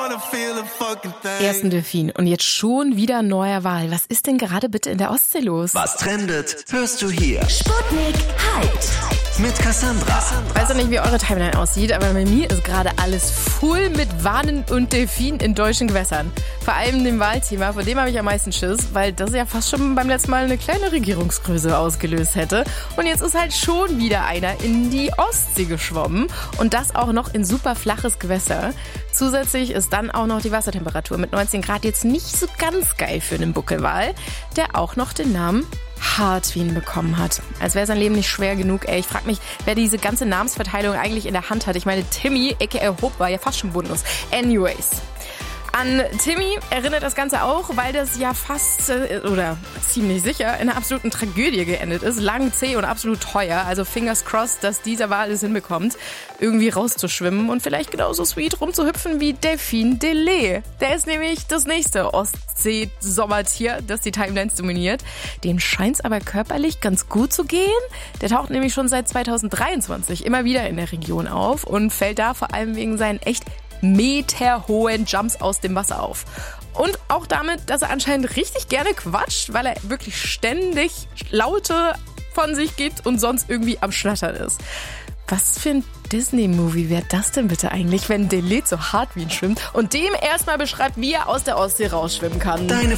Erst ein Delfin und jetzt schon wieder neuer Wal. Was ist denn gerade bitte in der Ostsee los? Was trendet, hörst du hier. Sputnik Hyped. Mit Cassandra. Ich weiß ja nicht, wie eure Timeline aussieht, aber bei mir ist gerade alles voll mit Walen und Delfinen in deutschen Gewässern. Vor allem dem Walthema, von dem habe ich am meisten Schiss, weil das ja fast schon beim letzten Mal eine kleine Regierungskrise ausgelöst hätte. Und jetzt ist halt schon wieder einer in die Ostsee geschwommen und das auch noch in super flaches Gewässer. Zusätzlich ist dann auch noch die Wassertemperatur mit 19 Grad jetzt nicht so ganz geil für einen Buckelwal, der auch noch den Namen Hartwin bekommen hat. Als wäre sein Leben nicht schwer genug, ey. Ich frage mich, wer diese ganze Namensverteilung eigentlich in der Hand hat. Ich meine, Timmy, aka Hope, war ja fast schon bodenlos. Anyways. An Timmy erinnert das Ganze auch, weil das ja fast oder ziemlich sicher in einer absoluten Tragödie geendet ist. Lang, zäh und absolut teuer. Also fingers crossed, dass dieser Wal es hinbekommt, irgendwie rauszuschwimmen und vielleicht genauso sweet rumzuhüpfen wie Delphine Delay. Der ist nämlich das nächste Ostsee-Sommertier, das die Timelines dominiert. Dem scheint's aber körperlich ganz gut zu gehen. Der taucht nämlich schon seit 2023 immer wieder in der Region auf und fällt da vor allem wegen seinen echt meterhohen Jumps aus dem Wasser auf. Und auch damit, dass er anscheinend richtig gerne quatscht, weil er wirklich ständig Laute von sich gibt und sonst irgendwie am Schnattern ist. Was für ein Disney-Movie wäre das denn bitte eigentlich, wenn Delete so hart wie ihn schwimmt und dem erstmal beschreibt, wie er aus der Ostsee rausschwimmen kann? Deine